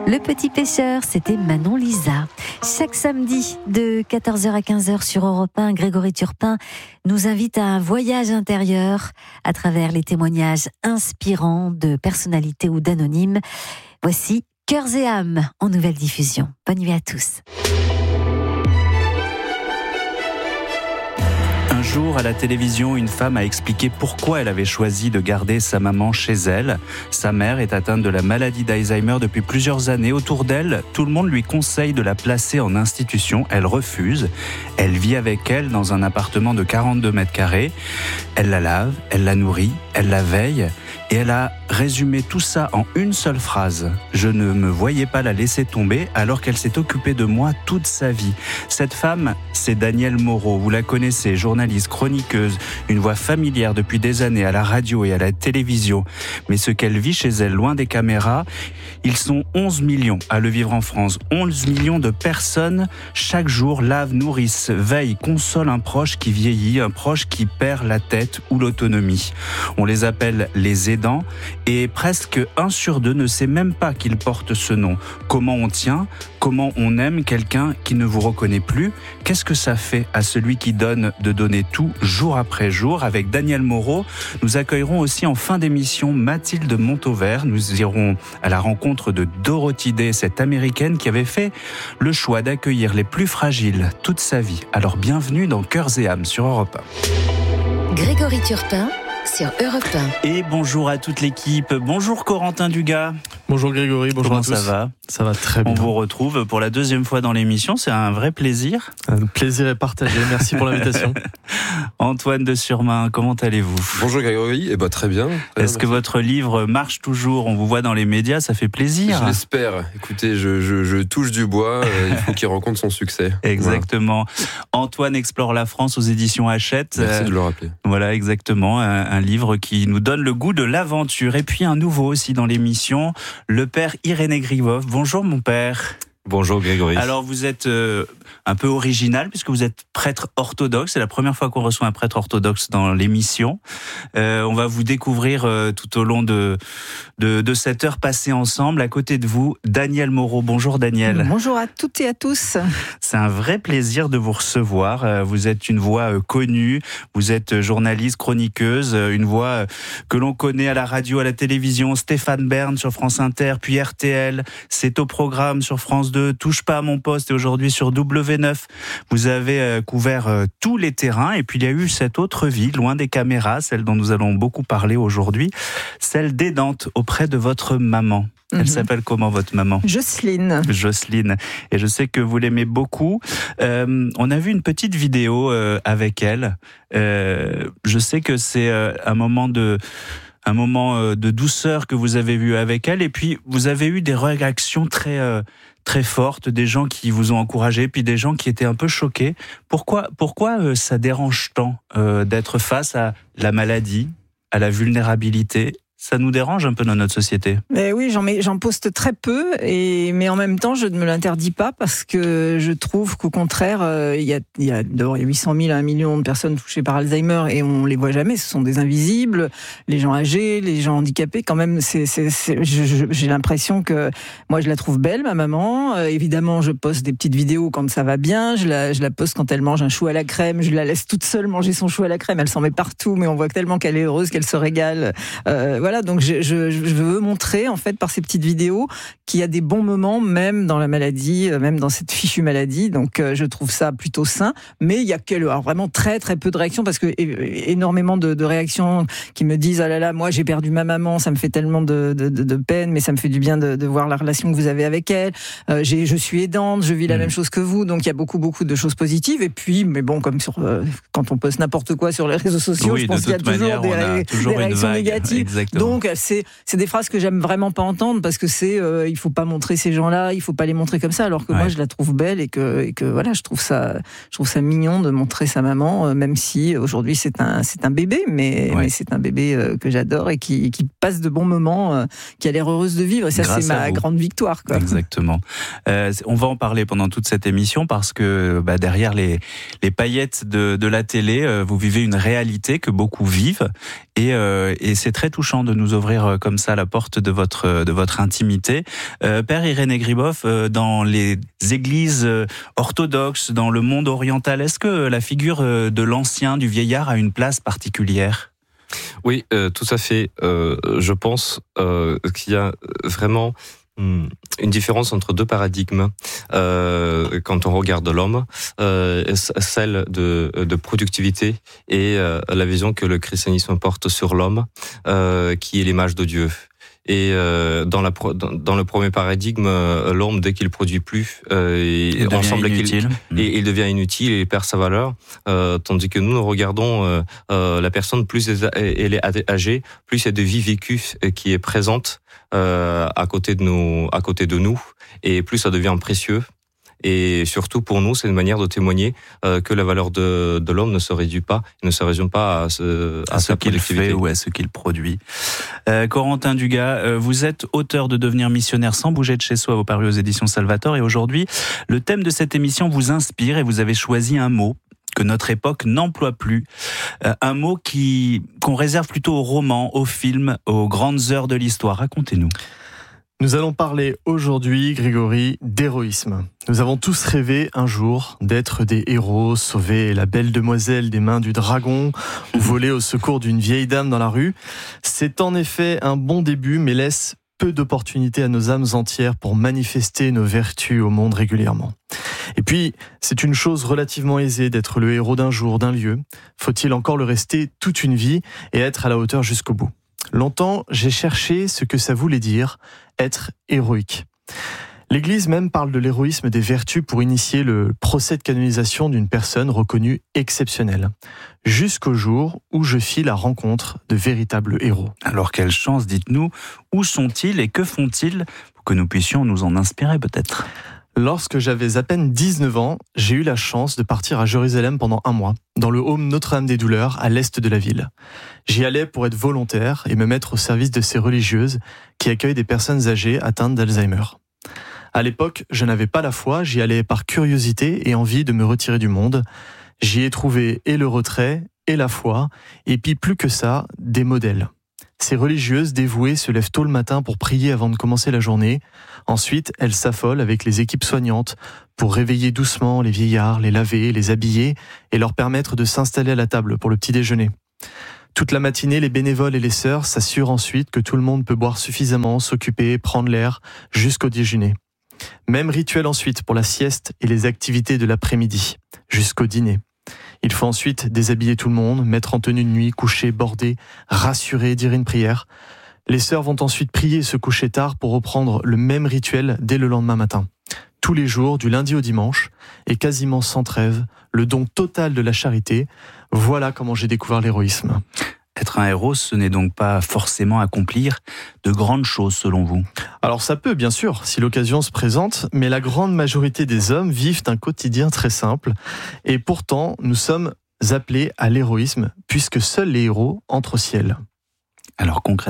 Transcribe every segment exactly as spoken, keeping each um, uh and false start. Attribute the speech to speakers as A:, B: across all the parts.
A: Le Petit Pêcheur, c'était Manon Lisa. Chaque samedi, de quatorze heures à quinze heures sur Europe un, Grégory Turpin nous invite à un voyage intérieur à travers les témoignages inspirants de personnalités ou d'anonymes. Voici Cœurs et âmes en nouvelle diffusion. Bonne nuit à tous.
B: Un jour, à la télévision, une femme a expliqué pourquoi elle avait choisi de garder sa maman chez elle. Sa mère est atteinte de la maladie d'Alzheimer depuis plusieurs années. Autour d'elle, tout le monde lui conseille de la placer en institution. Elle refuse. Elle vit avec elle dans un appartement de quarante-deux mètres carrés. Elle la lave, elle la nourrit, elle la veille. Et elle a résumé tout ça en une seule phrase. Je ne me voyais pas la laisser tomber alors qu'elle s'est occupée de moi toute sa vie. Cette femme, c'est Danielle Moreau. Vous la connaissez, journaliste, chroniqueuse, une voix familière depuis des années à la radio et à la télévision. Mais ce qu'elle vit chez elle, loin des caméras, ils sont onze millions à le vivre en France. onze millions de personnes chaque jour lavent, nourrissent, veillent, consolent un proche qui vieillit, un proche qui perd la tête ou l'autonomie. On les appelle les aidants et presque un sur deux ne sait même pas qu'il porte ce nom. Comment on tient ? Comment on aime quelqu'un qui ne vous reconnaît plus ? Qu'est-ce que ça fait à celui qui donne de donner tout jour après jour ? Avec Danielle Moreau, nous accueillerons aussi en fin d'émission Mathilde Montauvert. Nous irons à la rencontre de Dorothy Day, cette américaine qui avait fait le choix d'accueillir les plus fragiles toute sa vie. Alors bienvenue dans Cœurs et âmes sur Europe un.
A: Grégory Turpin sur Europe un.
B: Et bonjour à toute l'équipe. Bonjour Corentin Dugas.
C: Bonjour Grégory, bonjour
B: Comment
C: à tous.
B: ça va ?
C: Ça va très bien.
B: On vous retrouve pour la deuxième fois dans l'émission, c'est un vrai plaisir.
C: Un plaisir est partagé, merci pour l'invitation.
B: Antoine de Surmain, comment allez-vous ?
D: Bonjour Grégory, eh ben, très bien. Très
B: Est-ce
D: bien,
B: que votre livre marche toujours ? On vous voit dans les médias, ça fait plaisir.
D: Je l'espère. Écoutez, je, je, je touche du bois, euh, il faut qu'il rencontre son succès.
B: Exactement. Voilà. Antoine explore la France aux éditions Hachette.
D: Merci euh, de le rappeler.
B: Voilà, exactement. Un, un livre qui nous donne le goût de l'aventure. Et puis un nouveau aussi dans l'émission, le père Irénée Grivov. Bonjour mon père.
E: Bonjour Grégory.
B: Alors vous êtes euh, un peu original puisque vous êtes prêtre orthodoxe. C'est la première fois qu'on reçoit un prêtre orthodoxe dans l'émission. Euh, on va vous découvrir euh, tout au long de, de, de cette heure passée ensemble. À côté de vous, Danielle Moreau. Bonjour Danielle.
F: Bonjour à toutes et à tous.
B: C'est un vrai plaisir de vous recevoir. Vous êtes une voix connue, vous êtes journaliste, chroniqueuse, une voix que l'on connaît à la radio, à la télévision. Stéphane Bern sur France Inter, puis R T L. C'est au programme sur France deux. Touche pas à mon poste et aujourd'hui sur W neuf. Vous avez couvert tous les terrains et puis il y a eu cette autre vie, loin des caméras, celle dont nous allons beaucoup parler aujourd'hui, celle d'aidante auprès de votre maman. Elle mmh. s'appelle comment votre maman ?
F: Jocelyne.
B: Jocelyne. Et je sais que vous l'aimez beaucoup. Euh, on a vu une petite vidéo euh, avec elle. Euh, je sais que c'est euh, un moment de... un moment de douceur que vous avez vu avec elle, et puis vous avez eu des réactions très euh, très fortes, des gens qui vous ont encouragé, puis des gens qui étaient un peu choqués. Pourquoi pourquoi euh, ça dérange tant euh, d'être face à la maladie, à la vulnérabilité ? Ça nous dérange un peu dans notre société.
F: Mais oui, j'en, mets, j'en poste très peu, et, mais en même temps, je ne me l'interdis pas parce que je trouve qu'au contraire, euh, il y a, il y a huit cent mille à un million de personnes touchées par Alzheimer et on les voit jamais. Ce sont des invisibles, les gens âgés, les gens handicapés. Quand même, c'est, c'est, c'est, je, je, j'ai l'impression que moi, je la trouve belle, ma maman. Euh, évidemment, je poste des petites vidéos quand ça va bien. Je la, je la poste quand elle mange un chou à la crème. Je la laisse toute seule manger son chou à la crème. Elle s'en met partout, mais on voit tellement qu'elle est heureuse, qu'elle se régale. Euh, voilà. Donc je, je, je veux montrer en fait par ces petites vidéos qu'il y a des bons moments même dans la maladie, même dans cette fichue maladie. Donc euh, je trouve ça plutôt sain. Mais il y a que, alors, vraiment très très peu de réactions parce que énormément de, de réactions qui me disent ah là là moi j'ai perdu ma maman, ça me fait tellement de, de, de, de peine, mais ça me fait du bien de, de voir la relation que vous avez avec elle. Euh, j'ai, je suis aidante, je vis la mmh. même chose que vous, donc il y a beaucoup beaucoup de choses positives. Et puis mais bon comme sur euh, quand on poste n'importe quoi sur les réseaux sociaux,
B: oui,
F: je pense qu'il y a toujours
B: manière,
F: des, ré,
B: toujours
F: des réactions
B: vague.
F: négatives.
B: Exactement.
F: Donc c'est c'est des phrases que j'aime vraiment pas entendre parce que c'est euh, il faut pas montrer ces gens-là, il faut pas les montrer comme ça, alors que ouais. moi je la trouve belle et que et que voilà je trouve ça je trouve ça mignon de montrer sa maman, euh, même si aujourd'hui c'est un c'est un bébé, mais ouais. mais c'est un bébé euh, que j'adore et qui qui passe de bons moments, euh, qui a l'air heureuse de vivre et ça Grâce c'est ma grande victoire quoi.
B: Exactement. Euh, on va en parler pendant toute cette émission parce que bah, derrière les les paillettes de de la télé, euh, vous vivez une réalité que beaucoup vivent et euh, et c'est très touchant de nous ouvrir comme ça la porte de votre, de votre intimité. Euh, Père Irénée Gribov, euh, dans les églises orthodoxes, dans le monde oriental, est-ce que la figure de l'ancien, du vieillard, a une place particulière ?
E: Oui, euh, tout à fait. Euh, je pense euh, qu'il y a vraiment hum, une différence entre deux paradigmes euh, quand on regarde l'homme, euh, celle de, de productivité et euh, la vision que le christianisme porte sur l'homme, euh, qui est l'image de Dieu. Et euh, dans, la, dans, dans le premier paradigme, l'homme, dès qu'il produit plus, euh, il,
B: il,
E: on semble
B: qu'il,
E: mmh. il devient inutile et il perd sa valeur. Euh, tandis que nous, nous regardons euh, euh, la personne, plus elle est âgée, plus il y a de vie vécue qui est présente euh, à côté de nous, à côté de nous, et plus ça devient précieux. Et surtout pour nous, c'est une manière de témoigner euh, que la valeur de, de l'homme ne se réduit pas, ne se résume pas à, ce,
B: à, à ce qu'il fait ou à ce qu'il produit. Euh, Corentin Dugas, euh, vous êtes auteur de Devenir missionnaire sans bouger de chez soi, au paru aux éditions Salvator, et aujourd'hui, le thème de cette émission vous inspire et vous avez choisi un mot que notre époque n'emploie plus, euh, un mot qui qu'on réserve plutôt aux romans, aux films, aux grandes heures de l'histoire. Racontez-nous.
C: Nous allons parler aujourd'hui, Grégory, d'héroïsme. Nous avons tous rêvé un jour d'être des héros, sauver la belle demoiselle des mains du dragon ou voler au secours d'une vieille dame dans la rue. C'est en effet un bon début, mais laisse peu d'opportunités à nos âmes entières pour manifester nos vertus au monde régulièrement. Et puis, c'est une chose relativement aisée d'être le héros d'un jour, d'un lieu. Faut-il encore le rester toute une vie et être à la hauteur jusqu'au bout ? Longtemps, j'ai cherché ce que ça voulait dire, être héroïque. L'Église même parle de l'héroïsme des vertus pour initier le procès de canonisation d'une personne reconnue exceptionnelle, jusqu'au jour où je fis la rencontre de véritables héros.
B: Alors quelle chance, dites-nous, où sont-ils et que font-ils pour que nous puissions nous en inspirer peut-être ?
C: Lorsque j'avais à peine dix-neuf ans, j'ai eu la chance de partir à Jérusalem pendant un mois, dans le home Notre-Dame-des-Douleurs, à l'est de la ville. J'y allais pour être volontaire et me mettre au service de ces religieuses qui accueillent des personnes âgées atteintes d'Alzheimer. À l'époque, je n'avais pas la foi, j'y allais par curiosité et envie de me retirer du monde. J'y ai trouvé et le retrait et la foi, et puis plus que ça, des modèles. Ces religieuses dévouées se lèvent tôt le matin pour prier avant de commencer la journée. Ensuite, elles s'affolent avec les équipes soignantes pour réveiller doucement les vieillards, les laver, les habiller et leur permettre de s'installer à la table pour le petit déjeuner. Toute la matinée, les bénévoles et les sœurs s'assurent ensuite que tout le monde peut boire suffisamment, s'occuper, prendre l'air jusqu'au déjeuner. Même rituel ensuite pour la sieste et les activités de l'après-midi, jusqu'au dîner. Il faut ensuite déshabiller tout le monde, mettre en tenue de nuit, coucher, border, rassurer, dire une prière. Les sœurs vont ensuite prier et se coucher tard pour reprendre le même rituel dès le lendemain matin. Tous les jours, du lundi au dimanche, et quasiment sans trêve, le don total de la charité. Voilà comment j'ai découvert l'héroïsme.
B: Être un héros, ce n'est donc pas forcément accomplir de grandes choses selon vous ?
C: Alors ça peut, bien sûr, si l'occasion se présente, mais la grande majorité des hommes vivent un quotidien très simple. Et pourtant, nous sommes appelés à l'héroïsme, puisque seuls les héros entrent au ciel.
B: Alors concrètement ?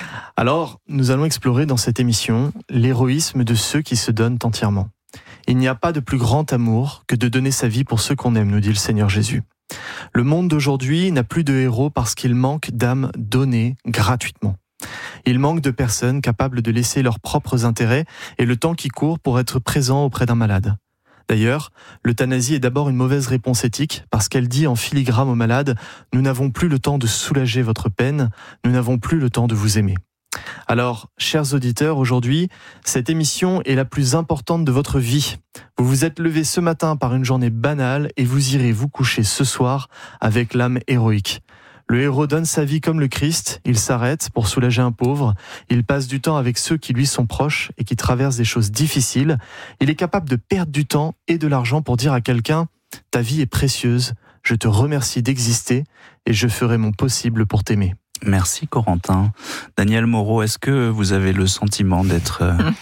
C: Alors, nous allons explorer dans cette émission l'héroïsme de ceux qui se donnent entièrement. Il n'y a pas de plus grand amour que de donner sa vie pour ceux qu'on aime, nous dit le Seigneur Jésus. Le monde d'aujourd'hui n'a plus de héros parce qu'il manque d'âmes données gratuitement. Il manque de personnes capables de laisser leurs propres intérêts et le temps qui court pour être présents auprès d'un malade. D'ailleurs, l'euthanasie est d'abord une mauvaise réponse éthique parce qu'elle dit en filigrane au malade « Nous n'avons plus le temps de soulager votre peine, nous n'avons plus le temps de vous aimer ». Alors, chers auditeurs, aujourd'hui, cette émission est la plus importante de votre vie. Vous vous êtes levé ce matin par une journée banale et vous irez vous coucher ce soir avec l'âme héroïque. Le héros donne sa vie comme le Christ, il s'arrête pour soulager un pauvre, il passe du temps avec ceux qui lui sont proches et qui traversent des choses difficiles, il est capable de perdre du temps et de l'argent pour dire à quelqu'un « Ta vie est précieuse, je te remercie d'exister et je ferai mon possible pour t'aimer ».
B: Merci Corentin. Daniel Moreau, est-ce que vous avez le sentiment d'être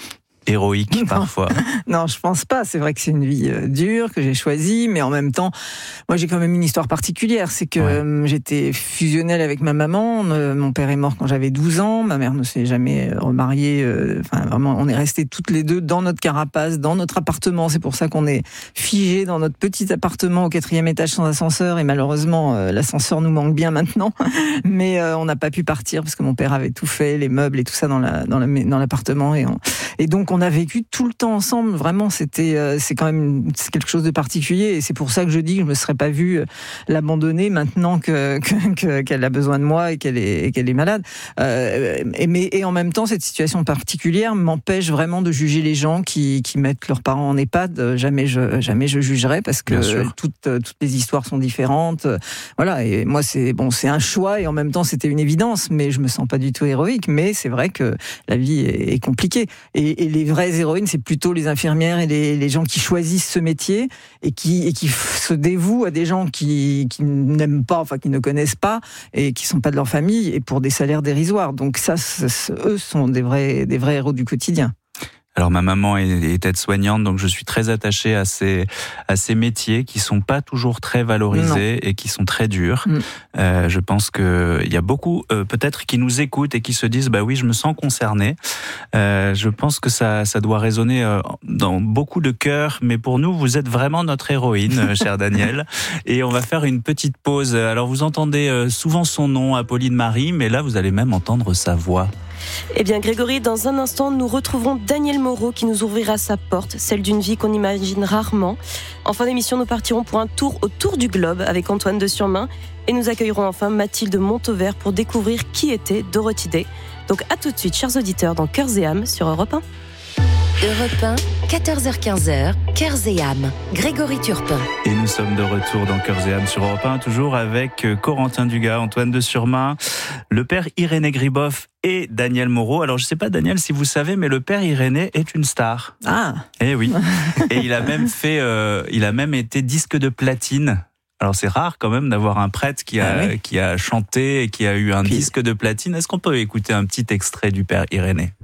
B: héroïque
F: Non.
B: parfois.
F: Non, je pense pas. C'est vrai que c'est une vie euh, dure que j'ai choisie, mais en même temps, moi j'ai quand même une histoire particulière. C'est que
B: Ouais.
F: euh, j'étais fusionnelle avec ma maman. Euh, mon père est mort quand j'avais douze ans. Ma mère ne s'est jamais remariée. Euh, enfin, vraiment, on est restés toutes les deux dans notre carapace, dans notre appartement. C'est pour ça qu'on est figés dans notre petit appartement au quatrième étage sans ascenseur. Et malheureusement, euh, l'ascenseur nous manque bien maintenant. Mais euh, on n'a pas pu partir parce que mon père avait tout fait, les meubles et tout ça dans la dans la dans l'appartement. Et, on, et donc on a vécu tout le temps ensemble. Vraiment, c'était euh, c'est quand même c'est quelque chose de particulier. Et c'est pour ça que je dis que je me serais pas vue l'abandonner maintenant que, que, que qu'elle a besoin de moi et qu'elle est et qu'elle est malade. Euh, et mais et en même temps, cette situation particulière m'empêche vraiment de juger les gens qui qui mettent leurs parents en EHPAD. Jamais je jamais je jugerai parce que
B: Bien sûr.
F: toutes toutes les histoires sont différentes. Voilà. Et moi, c'est bon, c'est un choix et en même temps, c'était une évidence. Mais je me sens pas du tout héroïque. Mais c'est vrai que la vie est, est compliquée. Et, et les vraies héroïnes, c'est plutôt les infirmières et les, les gens qui choisissent ce métier et qui, et qui se dévouent à des gens qui, qui n'aiment pas, enfin qui ne connaissent pas et qui sont pas de leur famille et pour des salaires dérisoires. Donc ça, c'est, c'est, eux sont des vrais, des vrais héros du quotidien.
B: Alors ma maman est, est aide-soignante, donc je suis très attaché à ces à ces métiers qui sont pas toujours très valorisés non. et qui sont très durs. Mm. Euh, je pense que il y a beaucoup euh, peut-être qui nous écoutent et qui se disent bah oui, je me sens concerné. Euh, je pense que ça ça doit résonner euh, dans beaucoup de cœurs, mais pour nous vous êtes vraiment notre héroïne, cher Daniel. Et on va faire une petite pause. Alors vous entendez euh, souvent son nom, Apolline Marie, mais là vous allez même entendre sa voix.
G: Eh bien Grégory, dans un instant, nous retrouverons Daniel Moreau qui nous ouvrira sa porte, celle d'une vie qu'on imagine rarement. En fin d'émission, nous partirons pour un tour autour du globe avec Antoine de Surmain et nous accueillerons enfin Mathilde Montauvert pour découvrir qui était Dorothy Day. Donc à tout de suite, chers auditeurs, dans Cœurs et âmes sur Europe un.
H: Europe un, quatorze heures quinze, Cœurs et âmes, Grégory Turpin.
B: Et nous sommes de retour dans Cœurs et âmes sur Europe un, toujours avec Corentin Dugas, Antoine de Surmain, le père Irénée Griboff et Daniel Moreau. Alors je ne sais pas Daniel si vous savez, mais le père Irénée est une star.
F: Ah.
B: Eh oui. Et il a même fait, euh, il a même été disque de platine. Alors c'est rare quand même d'avoir un prêtre qui a,
F: ah oui.
B: qui a chanté et qui a eu un
F: Puis...
B: disque de platine. Est-ce qu'on peut écouter un petit extrait du père Irénée ?